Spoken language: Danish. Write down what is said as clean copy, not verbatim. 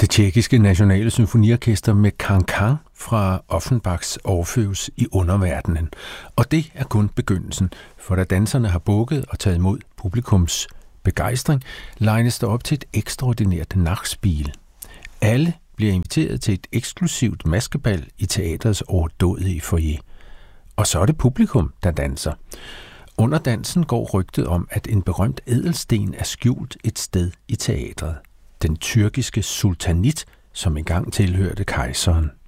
Det tjekkiske nationale symfoniorkester med Cancan fra Offenbachs Orpheus i underverdenen. Og det er kun begyndelsen, for da danserne har bukket og taget imod publikums begejstring, legnes der op til et ekstraordinært nachspiel. Alle bliver inviteret til et eksklusivt maskebal i teatrets overdådige foyer. Og så er det publikum, der danser. Under dansen går rygtet om, at en berømt ædelsten er skjult et sted i teatret. Den tyrkiske sultanit, som engang tilhørte kejseren.